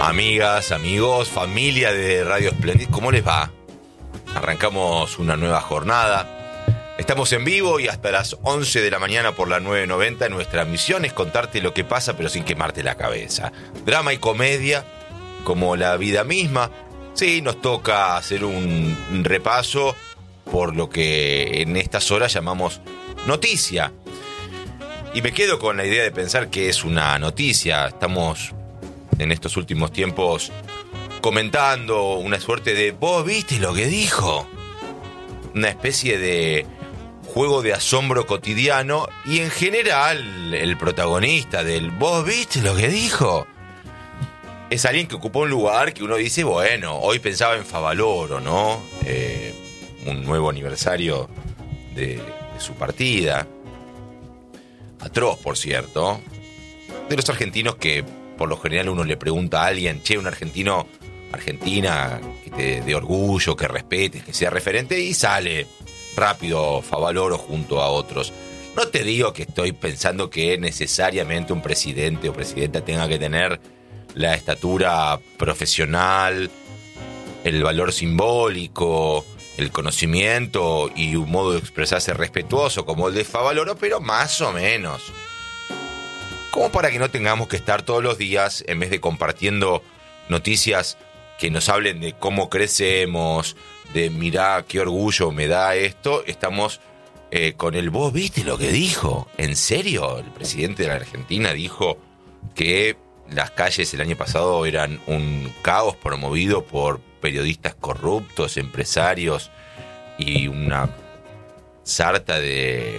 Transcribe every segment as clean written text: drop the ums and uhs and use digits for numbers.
Amigas, amigos, familia de Radio Splendid, ¿cómo les va? Arrancamos una nueva jornada. Estamos en vivo y hasta las 11 de la mañana por la 990. Nuestra misión es contarte lo que pasa, pero sin quemarte la cabeza. Drama y comedia, como la vida misma. Sí, nos toca hacer un repaso por lo que en estas horas llamamos noticia. Y me quedo con la idea de pensar que es una noticia. Estamos en estos últimos tiempos comentando una suerte de ¿vos viste lo que dijo? Una especie de juego de asombro cotidiano y en general el protagonista del ¿vos viste lo que dijo? Es alguien que ocupó un lugar que uno dice, bueno, hoy pensaba en Favaloro, ¿no? Un nuevo aniversario de su partida. Atroz, por cierto. De los argentinos que por lo general uno le pregunta a alguien, che, un argentino, Argentina, que te dé orgullo, que respetes, que sea referente, y sale rápido Favaloro junto a otros. No te digo que estoy pensando que necesariamente un presidente o presidenta tenga que tener la estatura profesional, el valor simbólico, el conocimiento y un modo de expresarse respetuoso como el de Favaloro, pero más o menos. Como para que no tengamos que estar todos los días, en vez de compartiendo noticias que nos hablen de cómo crecemos, de mirá qué orgullo me da esto, estamos con el ¿vos viste lo que dijo? ¿En serio? El presidente de la Argentina dijo que las calles el año pasado eran un caos promovido por periodistas corruptos, empresarios y una sarta de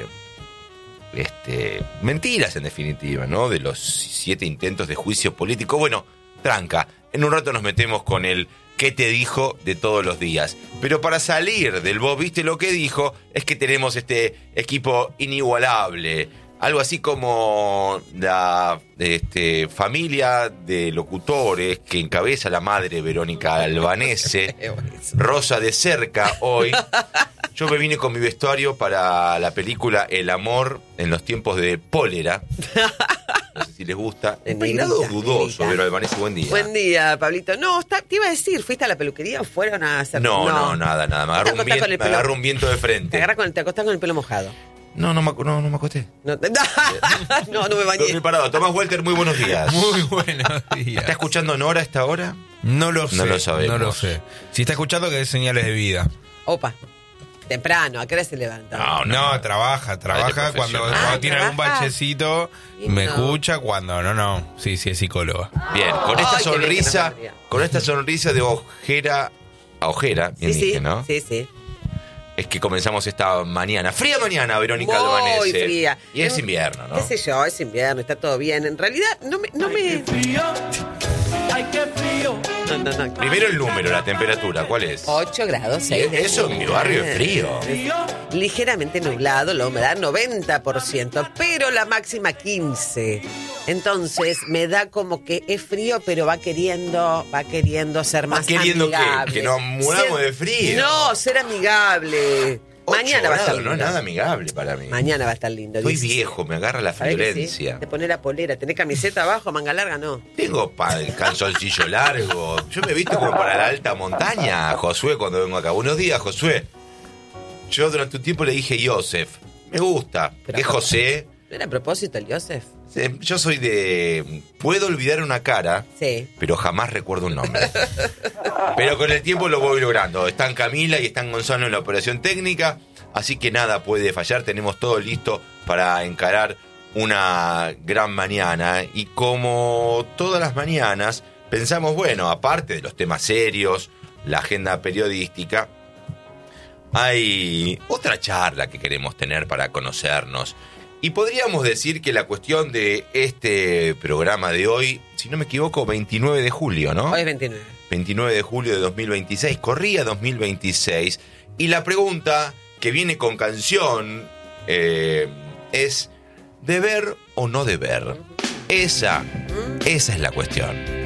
mentiras en definitiva, ¿no? De los 7 intentos de juicio político. Bueno, tranca, en un rato nos metemos con el ¿qué te dijo? De todos los días. Pero para salir del vos viste lo que dijo es que tenemos este equipo inigualable. Algo así como la familia de locutores que encabeza la madre Verónica Albanese, Rosa de Cerca hoy. Yo me vine con mi vestuario para la película El amor en los tiempos de Pólera. No sé si les gusta. Un peinado dudoso, Vero Albanese, buen día. Buen día, Pablito. No, te iba a decir, ¿fuiste a la peluquería o fueron a hacer? No, nada. Me agarró un viento de frente. Te acostás con el pelo mojado. No me acosté. No me bañé. Estoy preparado. Tomás Walter, muy buenos días. Muy buenos días. ¿Está escuchando Nora a esta hora? No lo sé. No lo sabemos. No lo sé. Si está escuchando, que dé señales de vida. Opa. Temprano, ¿a qué hora se levanta? No, trabaja cuando tiene algún bachecito, me escucha, cuando no. Sí, es psicóloga. Bien, con esta sonrisa de ojera a ojera, bien dije, ¿no? Sí. Es que comenzamos esta mañana. Fría mañana, Verónica Albanese. Muy fría. Y es invierno, ¿no? Qué sé yo, es invierno, está todo bien. En realidad, no me... Qué frío. No. Primero el número, la temperatura, ¿cuál es? 8 grados, 6. Eso en mi barrio es frío. Ligeramente nublado, la humedad 90%, pero la máxima 15. Entonces me da como que es frío, pero va queriendo ser más amigable. Que nos muramos de frío. No, ser amigable. Mañana va a estar lindo. No es nada amigable para mí. Mañana va a estar lindo. Estoy viejo, me agarra la violencia. Sí? Te pone la polera. ¿Tenés camiseta abajo, manga larga? No. Tengo calzoncillo largo. Yo me he visto como para la alta montaña. Josué, cuando vengo acá. Buenos días, Josué. Yo durante un tiempo le dije Joseph. Me gusta. Que es José. ¿No era a propósito el Joseph? Yo soy de... Puedo olvidar una cara, sí, pero jamás recuerdo un nombre. Pero con el tiempo lo voy logrando. Están Camila y están Gonzalo en la operación técnica, así que nada puede fallar. Tenemos todo listo para encarar una gran mañana. Y como todas las mañanas, pensamos, bueno, aparte de los temas serios, la agenda periodística, hay otra charla que queremos tener para conocernos. Y podríamos decir que la cuestión de este programa de hoy, si no me equivoco, 29 de julio, ¿no? Hoy es 29. 29 de julio de 2026, corría 2026. Y la pregunta que viene con canción es ¿deber o no deber? Esa es la cuestión.